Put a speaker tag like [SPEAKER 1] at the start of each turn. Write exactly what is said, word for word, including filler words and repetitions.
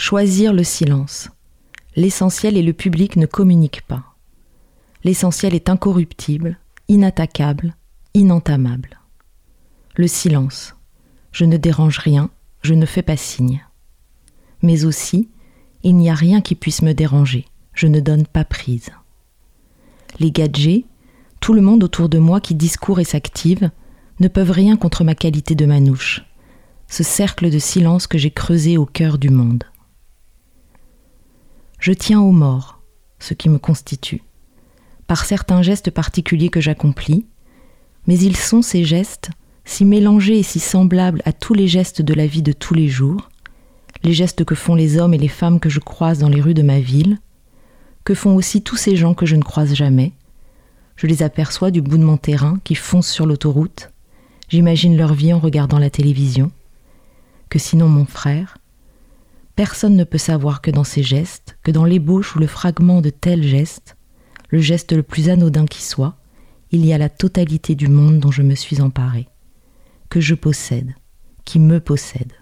[SPEAKER 1] Choisir le silence. L'essentiel et le public ne communiquent pas. L'essentiel est incorruptible, inattaquable, inentamable. Le silence. Je ne dérange rien, je ne fais pas signe. Mais aussi, il n'y a rien qui puisse me déranger, je ne donne pas prise. Les gadgets, tout le monde autour de moi qui discourt et s'active, ne peuvent rien contre ma qualité de manouche, ce cercle de silence que j'ai creusé au cœur du monde. Je tiens aux morts, ce qui me constitue, par certains gestes particuliers que j'accomplis, mais ils sont ces gestes si mélangés et si semblables à tous les gestes de la vie de tous les jours, les gestes que font les hommes et les femmes que je croise dans les rues de ma ville, que font aussi tous ces gens que je ne croise jamais. Je les aperçois du bout de mon terrain qui foncent sur l'autoroute, j'imagine leur vie en regardant la télévision, que sinon mon frère, personne ne peut savoir que dans ces gestes, que dans l'ébauche ou le fragment de tels gestes, le geste le plus anodin qui soit, il y a la totalité du monde dont je me suis emparée, que je possède, qui me possède.